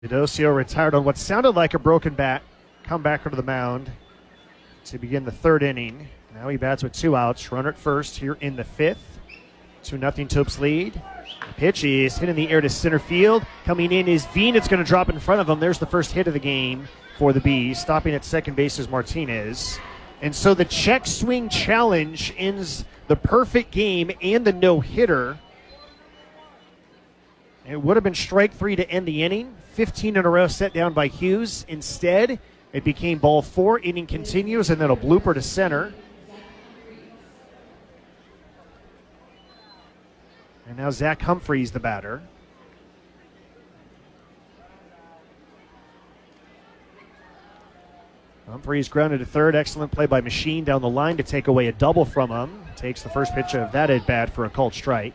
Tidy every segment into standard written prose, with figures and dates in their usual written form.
D'Adosio retired on what sounded like a broken bat. Come back onto the mound to begin the third inning. Now he bats with 2 outs. Runner at first here in the 5th. 2-0 Topes lead. The pitch is hit in the air to center field. Coming in is Veen. It's going to drop in front of him. There's the first hit of the game for the Bees. Stopping at second base is Martinez. And so the check swing challenge ends the perfect game and the no-hitter. It would have been strike 3 to end the inning. 15 in a row set down by Hughes. Instead, it became ball 4. Inning continues, and then a blooper to center. And now Zach Humphreys the batter. Humphreys grounded to third. Excellent play by Machine down the line to take away a double from him. Takes the first pitch of that at bat for a called strike.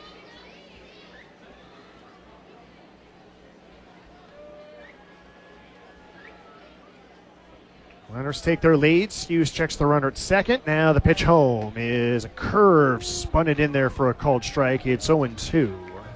Runners take their leads. Hughes checks the runner at second. Now the pitch home is a curve. Spun it in there for a called strike. It's 0-2.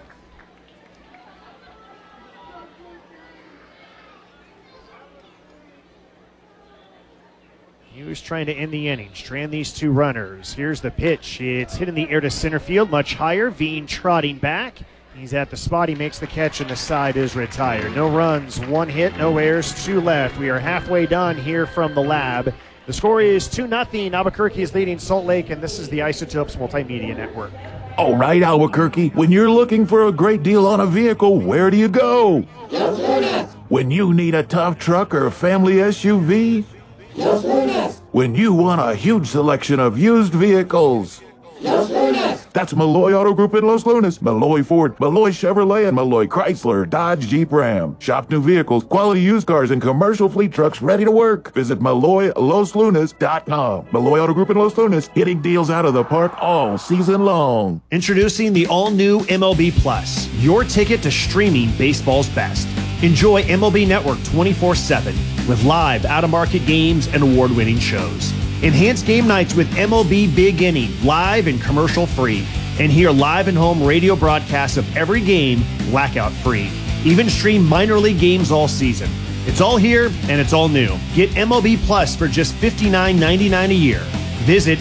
Hughes trying to end the inning. Strand these 2 runners. Here's the pitch. It's hit in the air to center field, much higher. Veen trotting back. He's at the spot. He makes the catch, and the side is retired. No runs, 1 hit, no errors, 2 left. We are halfway done here from the lab. The score is 2-0. Albuquerque is leading Salt Lake, and this is the Isotopes Multimedia Network. All right, Albuquerque, when you're looking for a great deal on a vehicle, where do you go? Los Lunas. When you need a tough truck or a family SUV? Los Lunas. When you want a huge selection of used vehicles? Los Lunas. That's Malloy Auto Group in Los Lunas, Malloy Ford, Malloy Chevrolet, and Malloy Chrysler, Dodge, Jeep, Ram. Shop new vehicles, quality used cars, and commercial fleet trucks ready to work. Visit MalloyLosLunas.com. Malloy Auto Group in Los Lunas, hitting deals out of the park all season long. Introducing the all-new MLB Plus, your ticket to streaming baseball's best. Enjoy MLB Network 24/7 with live out-of-market games and award-winning shows. Enhance game nights with MLB Big Inning, live and commercial-free. And hear live and home radio broadcasts of every game, blackout-free. Even stream minor league games all season. It's all here, and it's all new. Get MLB Plus for just $59.99 a year. Visit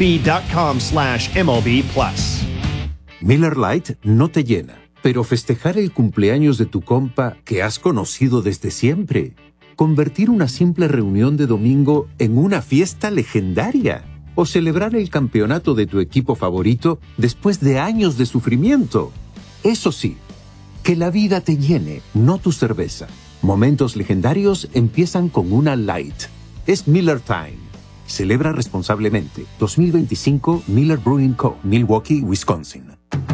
MLB.com/MLB Plus. Miller Lite no te llena, pero festejar el cumpleaños de tu compa que has conocido desde siempre. Convertir una simple reunión de domingo en una fiesta legendaria. O celebrar el campeonato de tu equipo favorito después de años de sufrimiento. Eso sí, que la vida te llene, no tu cerveza. Momentos legendarios empiezan con una Light. Es Miller Time. Celebra responsablemente. 2025 Miller Brewing Co., Milwaukee, Wisconsin.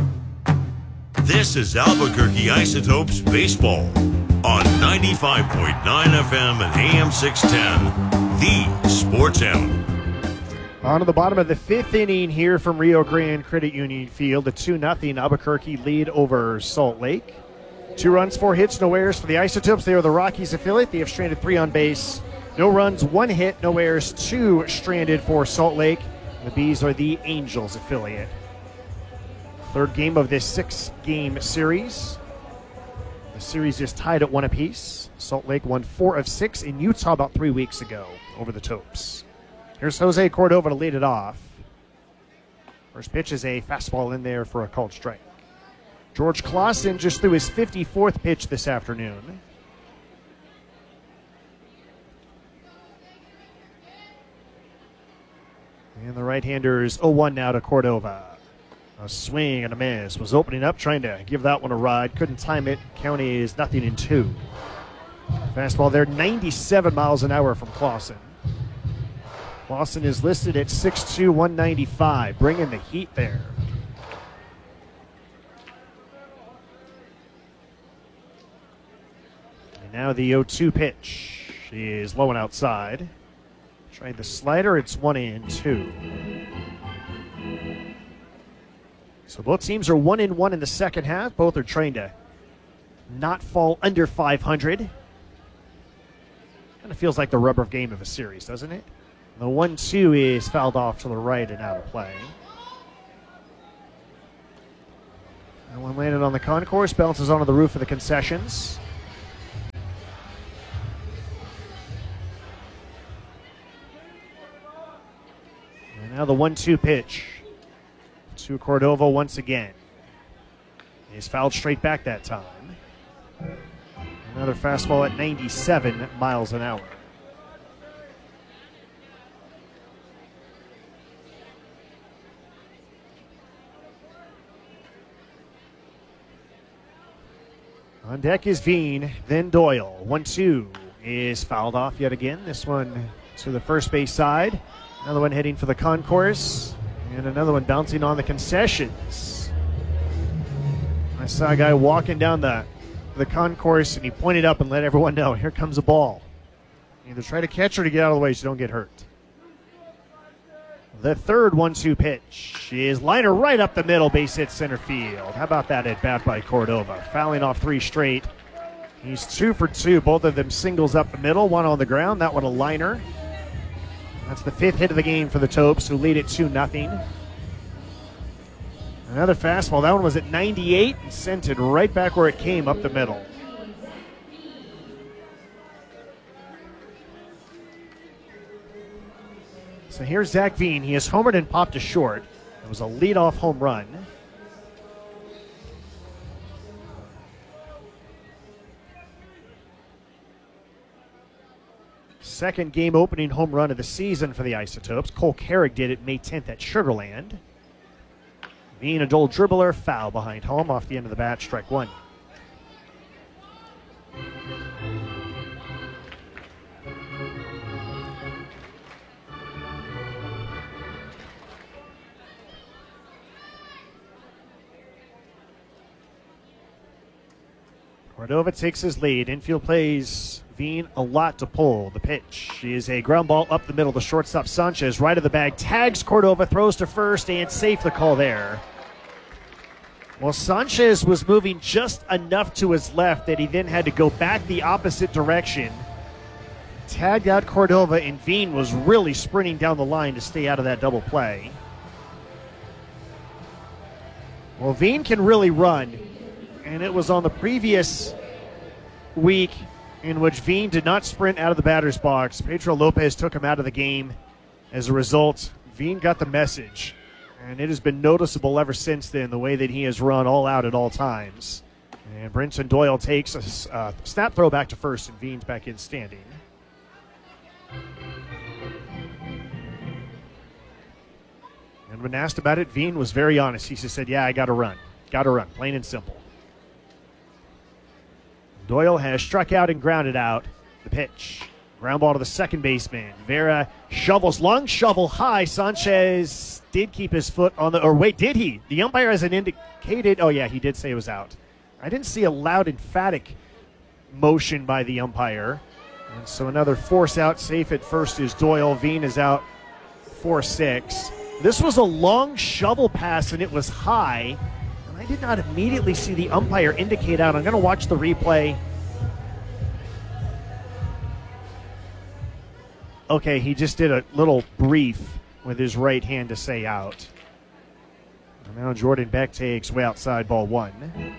This is Albuquerque Isotopes Baseball on 95.9 FM and AM 610, the Sports Animal. On to the bottom of the 5th inning here from Rio Grande Credit Union Field. A 2-0 Albuquerque lead over Salt Lake. 2 runs, 4 hits, no errors for the Isotopes. They are the Rockies affiliate. They have stranded 3 on base. No runs, 1 hit, no errors, 2 stranded for Salt Lake. The Bees are the Angels affiliate. Third game of this 6-game series. The series is tied at 1 apiece. Salt Lake won 4 of 6 in Utah about 3 weeks ago over the Topes. Here's Jose Cordova to lead it off. First pitch is a fastball in there for a called strike. George Clausen just threw his 54th pitch this afternoon. And the right-handers 0-1 now to Cordova. A swing and a miss. Was opening up, trying to give that one a ride. Couldn't time it. Count is 0-2. Fastball there, 97 miles an hour from Clausen. Clausen is listed at 6'2", 195. Bringing the heat there. And now the 0-2 pitch is low and outside. Tried the slider. It's 1-2. So both teams are 1-1 in the second half. Both are trying to not fall under 500. Kind of feels like the rubber game of a series, doesn't it? The 1-2 is fouled off to the right and out of play. That one landed on the concourse, bounces onto the roof of the concessions. And now the 1-2 pitch to Cordova once again. He's fouled straight back that time. Another fastball at 97 miles an hour. On deck is Veen, then Doyle. 1-2 is fouled off yet again. This one to the first base side. Another one heading for the concourse. And another one bouncing on the concessions. I saw a guy walking down the concourse, and he pointed up and let everyone know, here comes a ball. Either try to catch her to get out of the way so you don't get hurt. The third 1-2 pitch is liner right up the middle, base hit center field. How about that at bat by Cordova? Fouling off 3 straight. He's 2 for 2, both of them singles up the middle, one on the ground, that one a liner. That's the 5th hit of the game for the Topes, who lead it 2-0. Another fastball, that one was at 98 and sent it right back where it came, up the middle. So here's Zach Veen. He has homered and popped to short. It was a leadoff home run. Second game opening home run of the season for the Isotopes. Cole Carrick did it May 10th at Sugarland. Veen, a dual dribbler, foul behind home off the end of the bat, strike 1. Cordova takes his lead. Infield plays Veen a lot to pull. The pitch is a ground ball up the middle. The shortstop Sanchez, right of the bag, tags Cordova, throws to first, and safe the call there. Well, Sanchez was moving just enough to his left that he then had to go back the opposite direction. Tagged out Cordova, and Veen was really sprinting down the line to stay out of that double play. Well, Veen can really run. And it was on the previous week in which Veen did not sprint out of the batter's box. Pedro Lopez took him out of the game. As a result, Veen got the message. And it has been noticeable ever since then, the way that he has run all out at all times. And Brinson Doyle takes a snap throw back to first, and Veen's back in standing. And when asked about it, Veen was very honest. He just said, yeah, I got to run. Got to run, plain and simple. Doyle has struck out and grounded out. The pitch. Ground ball to the second baseman. Vera shovels, long shovel high. Sanchez did keep his foot on the, or wait, did he? The umpire hasn't indicated, oh yeah, he did say it was out. I didn't see a loud, emphatic motion by the umpire. And so another force out, safe at first is Doyle. Veen is out 4-6. This was a long shovel pass, and it was high. I did not immediately see the umpire indicate out. I'm going to watch the replay. Okay, he just did a little brief with his right hand to say out. And now Jordan Beck takes way outside, ball 1.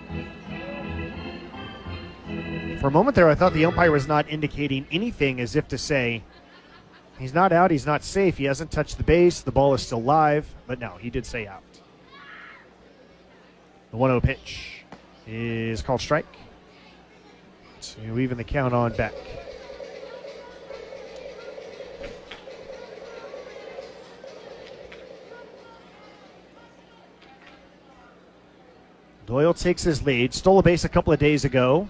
For a moment there, I thought the umpire was not indicating anything, as if to say, he's not out, he's not safe, he hasn't touched the base, the ball is still live. But no, he did say out. The 1-0 pitch is called strike to even the count on Beck. Doyle takes his lead. Stole a base a couple of days ago.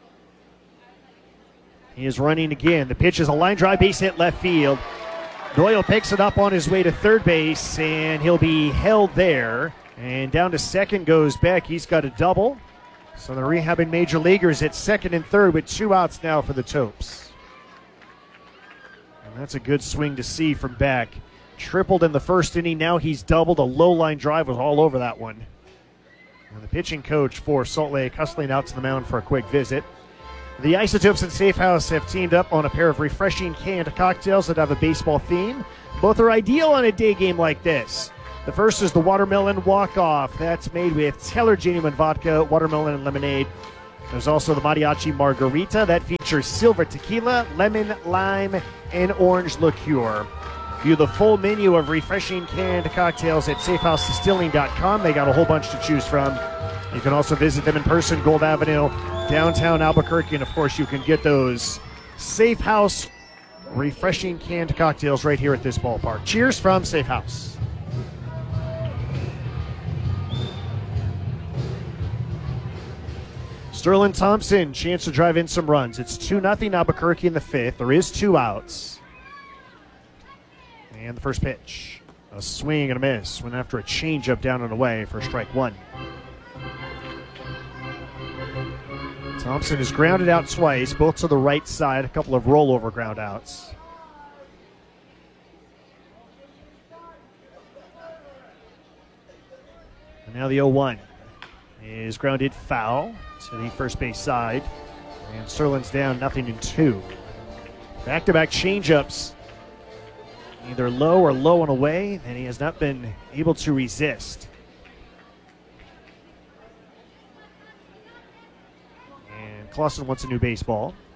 He is running again. The pitch is a line drive, base hit left field. Doyle picks it up on his way to third base, and he'll be held there. And down to second goes Beck. He's got a double. So the rehabbing major leaguers at second and third with 2 outs now for the Topes. And that's a good swing to see from Beck. Tripled in the first inning. Now he's doubled. A low line drive was all over that one. And the pitching coach for Salt Lake hustling out to the mound for a quick visit. The Isotopes and Safe House have teamed up on a pair of refreshing canned cocktails that have a baseball theme. Both are ideal on a day game like this. The first is the Watermelon Walk-Off. That's made with Teller Genuine Vodka, watermelon, and lemonade. There's also the Mariachi Margarita. That features silver tequila, lemon, lime, and orange liqueur. View the full menu of refreshing canned cocktails at safehousedistilling.com. They got a whole bunch to choose from. You can also visit them in person, Gold Avenue, downtown Albuquerque. And, of course, you can get those Safe House refreshing canned cocktails right here at this ballpark. Cheers from Safe House. Sterling Thompson, chance to drive in some runs. It's 2-0 Albuquerque in the fifth. There is 2 outs. And the first pitch, a swing and a miss. Went after a changeup down and away for strike 1. Thompson is grounded out twice, both to the right side, a couple of rollover ground outs. And now the 0-1 is grounded foul to the first base side. And Sterling's down 0-2. Back-to-back changeups, either low or low and away, and he has not been able to resist. And Clausen wants a new baseball.